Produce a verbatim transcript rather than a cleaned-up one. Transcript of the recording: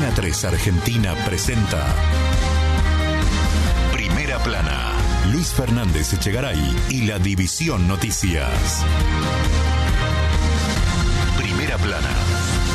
Antena tres Argentina presenta Primera Plana. Luis Fernández Echegaray y la División Noticias. Primera Plana.